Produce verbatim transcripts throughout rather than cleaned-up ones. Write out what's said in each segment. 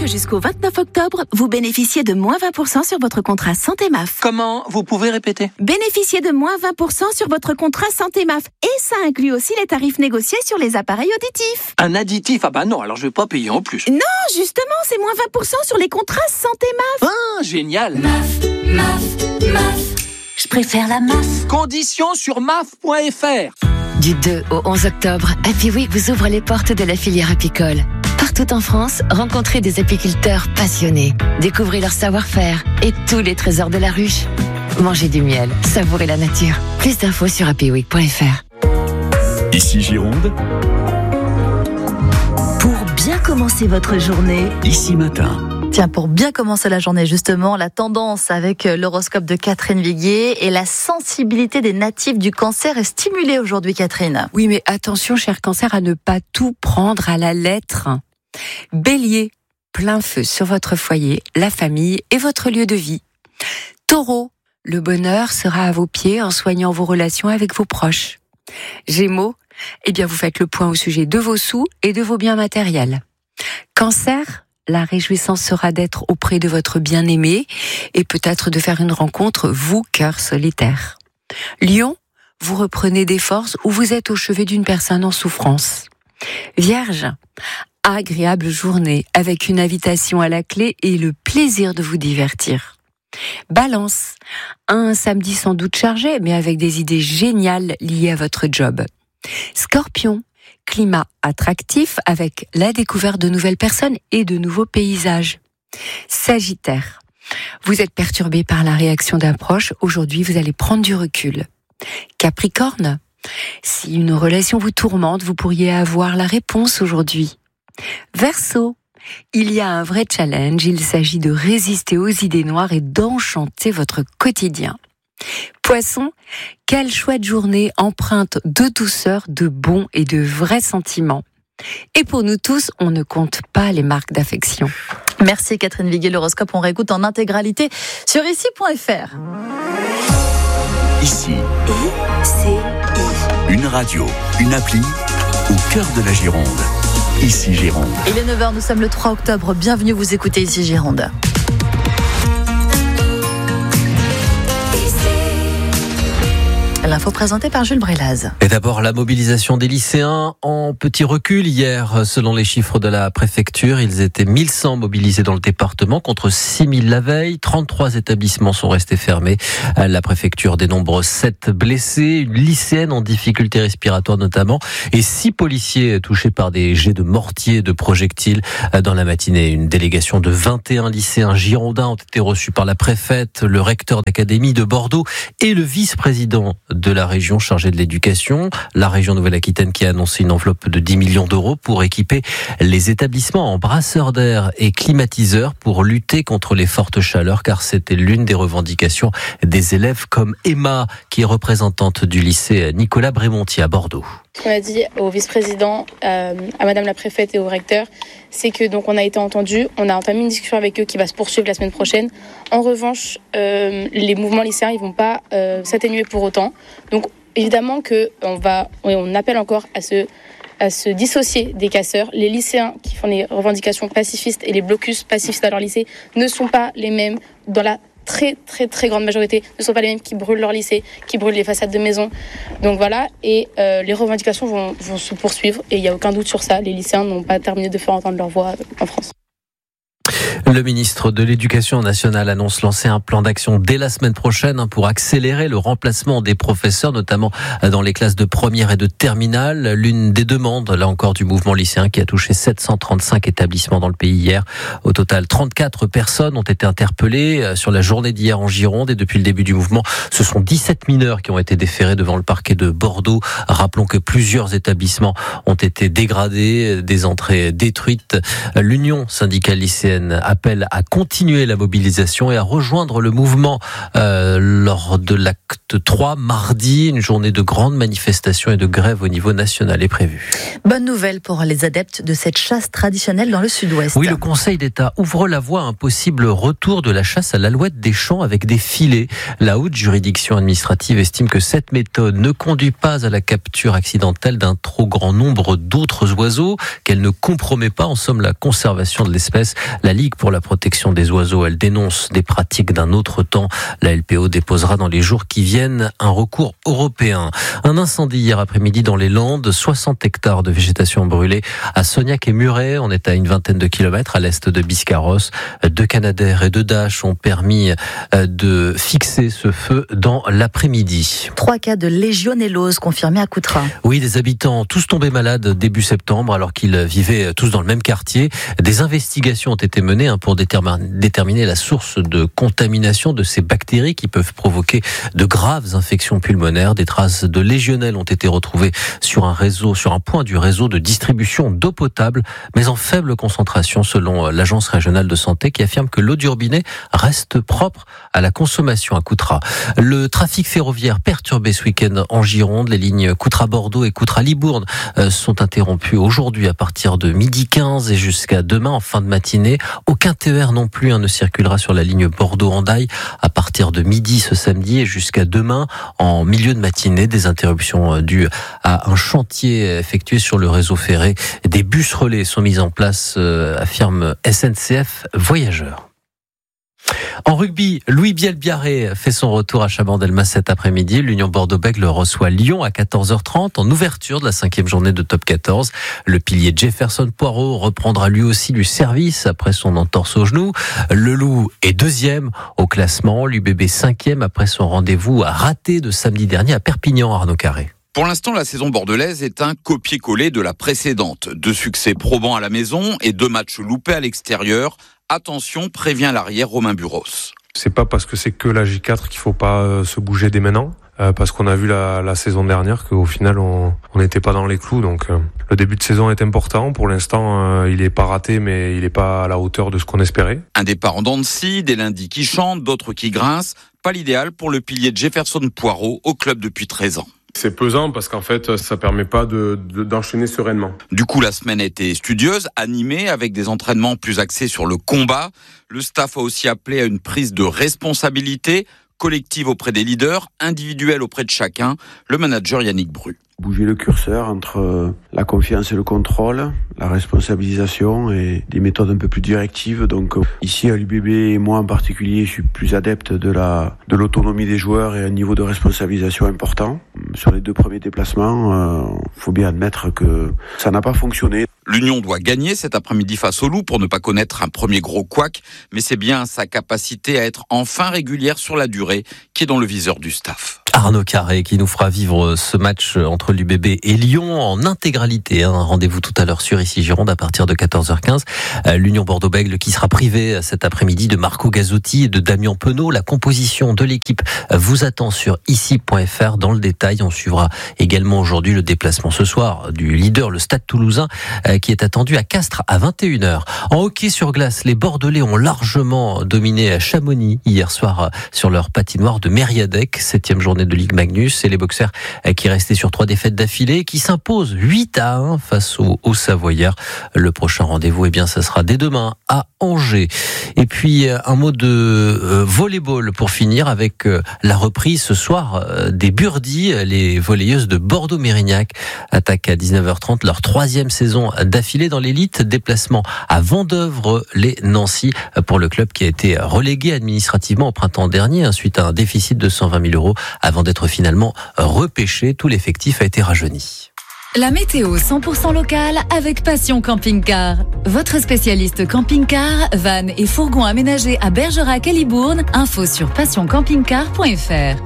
jusqu'au vingt-neuf octobre, vous bénéficiez de moins vingt pour cent sur votre contrat Santé M A F. Comment? Vous pouvez répéter? Bénéficiez de moins vingt pour cent sur votre contrat Santé M A F. Et ça inclut aussi les tarifs négociés sur les appareils auditifs. Un additif? Ah bah non, alors je vais pas payer en plus. Non, justement, c'est moins vingt pour cent sur les contrats Santé M A F. Ah, génial. M A F, M A F, M A F. Je préfère la M A F. Conditions sur M A F point F R. Du deux au onze octobre, Happy Week vous ouvre les portes de la filière apicole. Partout en France, rencontrez des apiculteurs passionnés. Découvrez leur savoir-faire et tous les trésors de la ruche. Mangez du miel, savourez la nature. Plus d'infos sur happy week point F R. Ici Gironde. Pour bien commencer votre journée, Ici Matin. Tiens, pour bien commencer la journée, justement, la tendance avec l'horoscope de Catherine Viguier et la sensibilité des natifs du cancer est stimulée aujourd'hui, Catherine. Oui, mais attention, cher cancer, à ne pas tout prendre à la lettre. Bélier, plein feu sur votre foyer, la famille et votre lieu de vie. Taureau, le bonheur sera à vos pieds en soignant vos relations avec vos proches. Gémeaux, eh bien, vous faites le point au sujet de vos sous et de vos biens matériels. Cancer, la réjouissance sera d'être auprès de votre bien-aimé et peut-être de faire une rencontre, vous, cœur solitaire. Lion, vous reprenez des forces ou vous êtes au chevet d'une personne en souffrance. Vierge, agréable journée avec une invitation à la clé et le plaisir de vous divertir. Balance, un samedi sans doute chargé mais avec des idées géniales liées à votre job. Scorpion, climat attractif avec la découverte de nouvelles personnes et de nouveaux paysages. Sagittaire, vous êtes perturbé par la réaction d'un proche, aujourd'hui vous allez prendre du recul. Capricorne, si une relation vous tourmente, vous pourriez avoir la réponse aujourd'hui. Verseau, il y a un vrai challenge, il s'agit de résister aux idées noires et d'enchanter votre quotidien. Poisson, quelle chouette journée empreinte de douceur, de bons et de vrais sentiments. Et pour nous tous, on ne compte pas les marques d'affection. Merci Catherine Viguier, l'horoscope on réécoute en intégralité sur ici point F R. Ici. I-C-I. Une radio, une appli au cœur de la Gironde. Ici Gironde. Il est neuf heures, nous sommes le trois octobre. Bienvenue, vous écoutez Ici Gironde. L'info présentée par Jules Brélaz. Et d'abord, la mobilisation des lycéens en petit recul hier. Selon les chiffres de la préfecture, ils étaient mille cent mobilisés dans le département contre six mille la veille. trente-trois établissements sont restés fermés. La préfecture dénombre sept blessés, une lycéenne en difficulté respiratoire notamment, et six policiers touchés par des jets de mortier et de projectiles dans la matinée. Une délégation de vingt et un lycéens girondins ont été reçus par la préfète, le recteur d'académie de Bordeaux et le vice-président de la région chargée de l'éducation, la région Nouvelle-Aquitaine qui a annoncé une enveloppe de dix millions d'euros pour équiper les établissements en brasseurs d'air et climatiseurs pour lutter contre les fortes chaleurs, car c'était l'une des revendications des élèves comme Emma, qui est représentante du lycée Nicolas Brémontier à Bordeaux. Ce qu'on a dit au vice-président, euh, à madame la préfète et au recteur, c'est que donc on a été entendu, on a entamé une discussion avec eux qui va se poursuivre la semaine prochaine. En revanche, euh, les mouvements lycéens, ils vont pas euh, s'atténuer pour autant. Donc évidemment que on va, on appelle encore à se à se dissocier des casseurs. Les lycéens qui font des revendications pacifistes et les blocus pacifistes à leur lycée ne sont pas les mêmes dans la très très très grande majorité, ne sont pas les mêmes qui brûlent leur lycée, qui brûlent les façades de maisons. Donc voilà, et euh, les revendications vont, vont se poursuivre et il n'y a aucun doute sur ça, les lycéens n'ont pas terminé de faire entendre leur voix en France. Le ministre de l'Éducation nationale annonce lancer un plan d'action dès la semaine prochaine pour accélérer le remplacement des professeurs, notamment dans les classes de première et de terminale. L'une des demandes, là encore, du mouvement lycéen qui a touché sept cent trente-cinq établissements dans le pays hier. Au total, trente-quatre personnes ont été interpellées sur la journée d'hier en Gironde et depuis le début du mouvement, ce sont dix-sept mineurs qui ont été déférés devant le parquet de Bordeaux. Rappelons que plusieurs établissements ont été dégradés, des entrées détruites. L'Union syndicale lycéenne appelle à continuer la mobilisation et à rejoindre le mouvement euh, lors de l'acte trois, mardi. Une journée de grande manifestation et de grève au niveau national est prévue. Bonne nouvelle pour les adeptes de cette chasse traditionnelle dans le sud-ouest. Oui, le Conseil d'État ouvre la voie à un possible retour de la chasse à l'alouette des champs avec des filets. La haute juridiction administrative estime que cette méthode ne conduit pas à la capture accidentelle d'un trop grand nombre d'autres oiseaux, qu'elle ne compromet pas en somme la conservation de l'espèce. La Ligue pour la protection des oiseaux, elle dénonce des pratiques d'un autre temps. La L P O déposera dans les jours qui viennent un recours européen. Un incendie hier après-midi dans les Landes, soixante hectares de végétation brûlée à Sognac et Muret. On est à une vingtaine de kilomètres à l'est de Biscarrosse. Deux Canadair et deux Dash ont permis de fixer ce feu dans l'après-midi. Trois cas de légionellose confirmés à Coutras. Oui, des habitants tous tombés malades début septembre alors qu'ils vivaient tous dans le même quartier. Des investigations ont été menées pour déterminer la source de contamination de ces bactéries qui peuvent provoquer de graves infections pulmonaires. Des traces de légionelle ont été retrouvées sur un réseau, sur un point du réseau de distribution d'eau potable, mais en faible concentration selon l'Agence régionale de santé qui affirme que l'eau du robinet reste propre à la consommation à Coutras. Le trafic ferroviaire perturbé ce week-end en Gironde. Les lignes Coutras-Bordeaux et Coutras-Libourne sont interrompues aujourd'hui à partir de midi quinze et jusqu'à demain en fin de matinée. Aucun T E R non plus hein, ne circulera sur la ligne Bordeaux-Hendaye à partir de midi ce samedi et jusqu'à demain en milieu de matinée. Des interruptions dues à un chantier effectué sur le réseau ferré. Des bus relais sont mis en place, euh, affirme S N C F Voyageurs. En rugby, Louis Bielbiarré fait son retour à Chabandelmas cet après-midi. L'Union Bordeaux-Bègles reçoit Lyon à quatorze heures trente en ouverture de la cinquième journée de top quatorze. Le pilier Jefferson Poirot reprendra lui aussi du service après son entorse au genou. Le Loup est deuxième au classement. L'U B B cinquième après son rendez-vous raté de samedi dernier à Perpignan, Arnaud Carré. Pour l'instant, la saison bordelaise est un copier-coller de la précédente. Deux succès probants à la maison et deux matchs loupés à l'extérieur. Attention, prévient l'arrière Romain Buros. C'est pas parce que c'est que la J quatre qu'il faut pas euh, se bouger dès maintenant, euh, parce qu'on a vu la, la saison dernière qu'au final on n'était pas dans les clous. Donc euh, le début de saison est important. Pour l'instant, euh, il est pas raté, mais il est pas à la hauteur de ce qu'on espérait. Un départ en dents de scie, des lundis qui chantent, d'autres qui grincent. Pas l'idéal pour le pilier Jefferson Poirot au club depuis treize ans. C'est pesant parce qu'en fait, ça permet pas de, de, d'enchaîner sereinement. Du coup, la semaine a été studieuse, animée, avec des entraînements plus axés sur le combat. Le staff a aussi appelé à une prise de responsabilité collective auprès des leaders, individuelle auprès de chacun. Le manager Yannick Bru. Bouger le curseur entre la confiance et le contrôle, la responsabilisation et des méthodes un peu plus directives. Donc ici à l'U B B et moi en particulier, je suis plus adepte de la de l'autonomie des joueurs et un niveau de responsabilisation important. Sur les deux premiers déplacements, il euh, faut bien admettre que ça n'a pas fonctionné. L'Union doit gagner cet après-midi face au Loup pour ne pas connaître un premier gros couac, mais c'est bien sa capacité à être enfin régulière sur la durée qui est dans le viseur du staff. Arnaud Carré qui nous fera vivre ce match entre l'U B B et Lyon en intégralité. Hein. Rendez-vous tout à l'heure sur Ici Gironde à partir de quatorze heures quinze. Euh, L'Union Bordeaux-Bègles qui sera privée cet après-midi de Marco Gazzotti et de Damien Penaud. La composition de l'équipe vous attend sur ici point f r dans le détail. On suivra également aujourd'hui le déplacement ce soir du leader, le Stade Toulousain, euh, qui est attendu à Castres à vingt et une heures. En hockey sur glace, les Bordelais ont largement dominé Chamonix hier soir sur leur patinoire de Mériadec, septième journée de Ligue Magnus, et les boxeurs qui restaient sur trois défaites d'affilée, qui s'imposent huit à un face aux, aux Savoyards. Le prochain rendez-vous, eh bien, ça sera dès demain à Angers. Et puis, un mot de euh, volleyball pour finir avec euh, la reprise ce soir euh, des Burdies. Les volleyeuses de Bordeaux-Mérignac attaquent à dix-neuf heures trente leur troisième saison d'affilée dans l'élite. Déplacement à Vendeuvre-les-Nancy pour le club qui a été relégué administrativement au printemps dernier suite à un déficit de cent vingt mille euros avant d'être finalement repêché. Tout l'effectif a été rajeuni. La météo cent pour cent locale avec Passion Camping Car. Votre spécialiste camping-car, van et fourgon aménagés à Bergerac et Libourne. Info sur passion camping car point f r.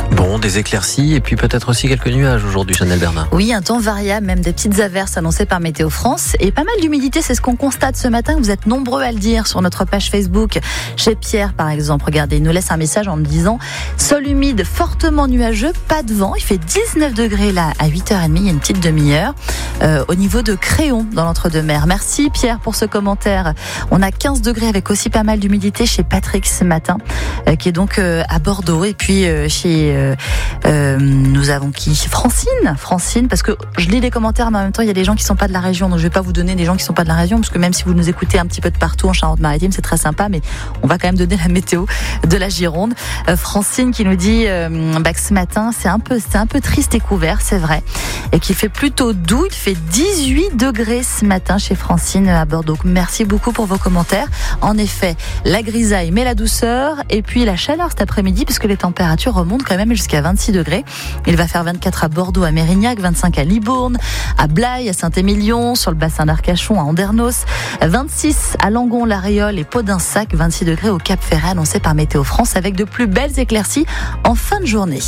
Bon, des éclaircies et puis peut-être aussi quelques nuages aujourd'hui, Chanel Bernard. Oui, un temps variable, même des petites averses annoncées par Météo France et pas mal d'humidité, c'est ce qu'on constate ce matin. Vous êtes nombreux à le dire sur notre page Facebook. Chez Pierre, par exemple, regardez, il nous laisse un message en me disant « Sol humide, fortement nuageux, pas de vent. Il fait dix-neuf degrés là à huit heures trente, il y a une petite demi-heure. Euh, au niveau de Créon, dans l'entre-deux-mers. Merci Pierre pour ce commentaire. On a quinze degrés avec aussi pas mal d'humidité chez Patrick ce matin, euh, qui est donc euh, à Bordeaux. Et puis euh, chez... Euh, euh, nous avons qui Francine. Francine, parce que je lis les commentaires, mais en même temps, il y a des gens qui sont pas de la région. Donc je vais pas vous donner des gens qui sont pas de la région, parce que même si vous nous écoutez un petit peu de partout en Charente-Maritime, c'est très sympa, mais on va quand même donner la météo de la Gironde. Euh, Francine qui nous dit euh, bah, que ce matin, c'est un peu, c'est un peu triste et couvert, c'est vrai. Et qu'il fait plutôt doux. Il fait dix-huit degrés ce matin chez Francine à Bordeaux. Merci beaucoup pour vos commentaires. En effet, la grisaille met la douceur et puis la chaleur cet après-midi, puisque les températures remontent quand même jusqu'à vingt-six degrés. Il va faire vingt-quatre à Bordeaux, à Mérignac, vingt-cinq à Libourne, à Blaye, à Saint-Émilion, sur le bassin d'Arcachon, à Andernos, vingt-six à Langon, La Réole et Podinsac, vingt-six degrés au Cap-Ferret, annoncé par Météo France, avec de plus belles éclaircies en fin de journée.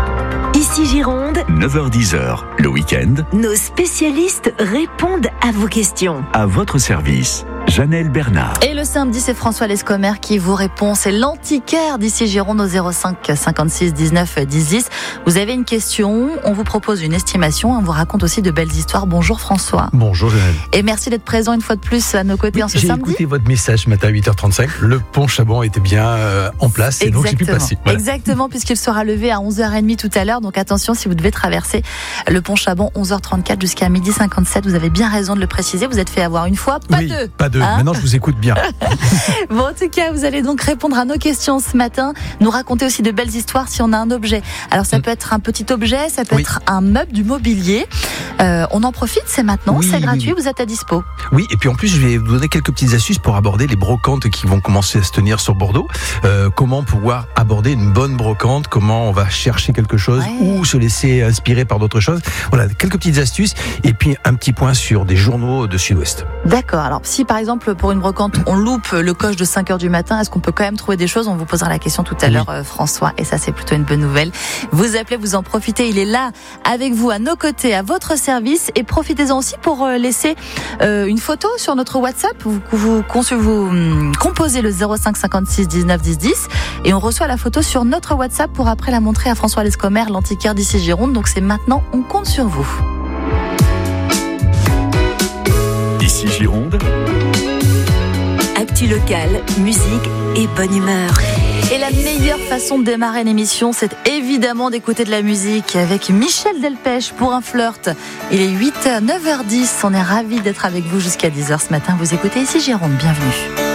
Ici Gironde, neuf heures dix, le week-end, nos spécialistes répondent à vos questions. à votre service. Janelle Bernard. Et le samedi, c'est François Lescomer qui vous répond. C'est l'antiquaire d'ici Gironde au zéro cinq cinquante-six dix-neuf dix dix. Vous avez une question, on vous propose une estimation, on vous raconte aussi de belles histoires. Bonjour François. Bonjour Janelle. Et merci d'être présent une fois de plus à nos côtés Oui, en ce j'ai samedi. J'ai écouté votre message ce matin à huit heures trente-cinq. Le pont Chabon était bien euh, en place et donc j'ai pu passer. Voilà. Exactement, puisqu'il sera levé à onze heures trente tout à l'heure. Donc attention, si vous devez traverser le pont Chabon, onze heures trente-quatre jusqu'à midi cinquante-sept. Vous avez bien raison de le préciser. Vous êtes fait avoir une fois, pas oui, deux. Pas deux. Hein? Maintenant, je vous écoute bien. Bon, en tout cas, vous allez donc répondre à nos questions ce matin, nous raconter aussi de belles histoires si on a un objet. Alors ça mm. peut être un petit objet, ça peut oui. être un meuble, du mobilier. Euh, on en profite, c'est maintenant, oui, c'est gratuit, oui, oui. Vous êtes à dispo. Oui, et puis en plus, je vais vous donner quelques petites astuces pour aborder les brocantes qui vont commencer à se tenir sur Bordeaux. Euh, comment pouvoir aborder une bonne brocante, comment on va chercher quelque chose ouais. ou se laisser inspirer par d'autres choses. Voilà, quelques petites astuces et puis un petit point sur des journaux de Sud-Ouest. D'accord, alors si par exemple pour une brocante, on loupe le coche de cinq heures du matin, est-ce qu'on peut quand même trouver des choses? On vous posera la question tout à oui. l'heure, euh, François, et ça c'est plutôt une bonne nouvelle. Vous appelez, vous en profitez, il est là avec vous, à nos côtés, à votre service, et profitez-en aussi pour euh, laisser euh, une photo sur notre WhatsApp. Vous, vous, vous, vous hum, composez le zéro cinq cinquante-six dix-neuf dix dix et on reçoit la photo sur notre WhatsApp pour après la montrer à François Lescomer, l'antiquaire d'ici Gironde. Donc c'est maintenant, on compte sur vous. Ici Gironde, actu locale, musique et bonne humeur. Et la meilleure façon de démarrer une émission, c'est évidemment d'écouter de la musique avec Michel Delpech pour un flirt. Il est huit heures, neuf heures dix, on est ravis d'être avec vous jusqu'à dix heures ce matin. Vous écoutez Ici Gironde, bienvenue.